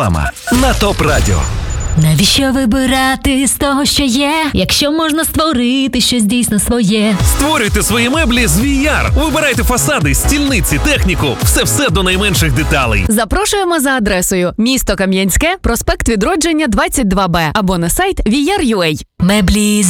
Реклама на ТОП Радіо. Навіщо вибирати з того, що є, якщо можна створити щось дійсно своє? Створюйте свої меблі з VR. Вибирайте фасади, стільниці, техніку. Все до найменших деталей. Запрошуємо за адресою: місто Кам'янське, проспект Відродження, 22Б або на сайт VR.ua. Меблі